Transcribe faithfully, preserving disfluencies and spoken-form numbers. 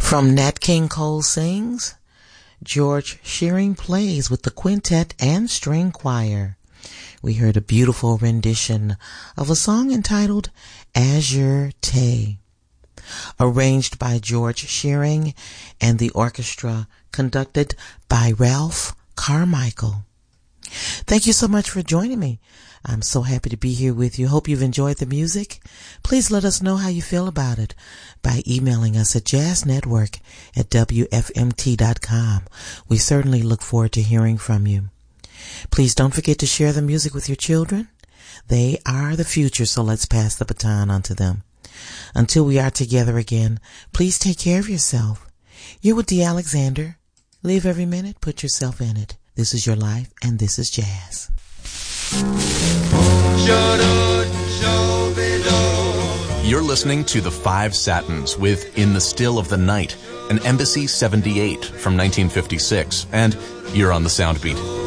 From Nat King Cole Sings, George Shearing plays with the quintet and string choir. We heard a beautiful rendition of a song entitled Azure Tay, arranged by George Shearing and the orchestra conducted by Ralph Carmichael. Thank you so much for joining me. I'm so happy to be here with you. Hope you've enjoyed the music. Please let us know how you feel about it by emailing us at jazznetwork at w f m t dot com. We certainly look forward to hearing from you. Please don't forget to share the music with your children. They are the future, so let's pass the baton on to them. Until we are together again, please take care of yourself. You're with Dee Alexander. Live every minute, put yourself in it. This is your life, and this is jazz. You're listening to The Five Satins with In the Still of the Night, an Embassy seventy-eight from nineteen fifty-six, and you're on the Soundbeat.